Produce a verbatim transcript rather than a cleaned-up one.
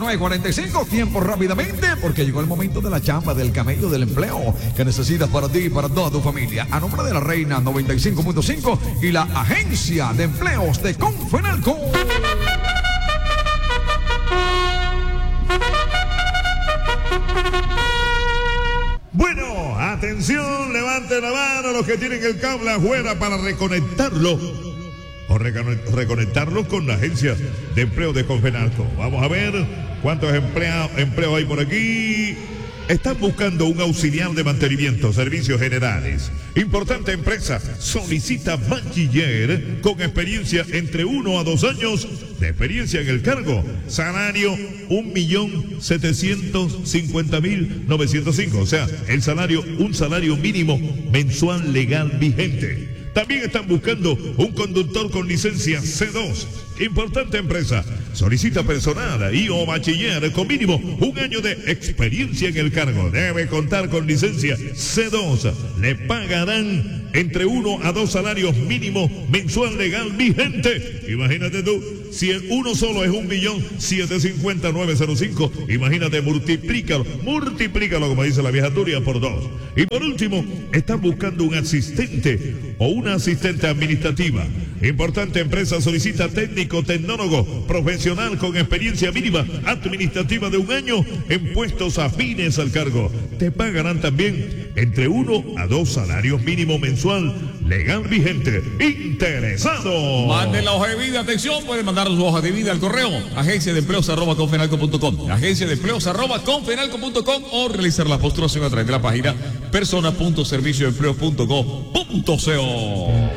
nueve cuarenta y cinco. Tiempo rápidamente, porque llegó el momento de la chamba, del camello, del empleo que necesitas para ti y para toda tu familia. A nombre de la Reina noventa y cinco punto cinco y la Agencia de Empleos de Confenalco. Bueno, atención, levanten la mano los que tienen el cable afuera para reconectarlo o reconectarlo con la Agencia de Empleo de Confenalco. Vamos a ver cuántos empleos empleo hay por aquí. Están buscando un auxiliar de mantenimiento, servicios generales. Importante empresa solicita bachiller con experiencia entre uno a dos años de experiencia en el cargo. Salario un millón setecientos cincuenta mil novecientos cinco. O sea, el salario, un salario mínimo mensual legal vigente. También están buscando un conductor con licencia C dos. Importante empresa solicita personal y o bachiller con mínimo un año de experiencia en el cargo. Debe contar con licencia C dos. Le pagarán entre uno a dos salarios mínimos mensual legal vigente. Imagínate tú, si el uno solo es un millón setecientos cincuenta mil novecientos cinco, imagínate, multiplícalo, multiplícalo, como dice la vieja Turia, por dos. Y por último, están buscando un asistente o una asistente administrativa. Importante empresa solicita técnico, tecnólogo, profesional con experiencia mínima administrativa de un año en puestos afines al cargo. Te pagarán también entre uno a dos salarios mínimo mensual legal vigente. ¿Interesado? Manden la hoja de vida, atención, pueden mandar su hoja de vida al correo agencia de empleos arroba confenalco punto com, agencia de empleos arroba confenalco punto com, o realizar la postulación a través de la página persona punto servicio de empleo punto go punto co.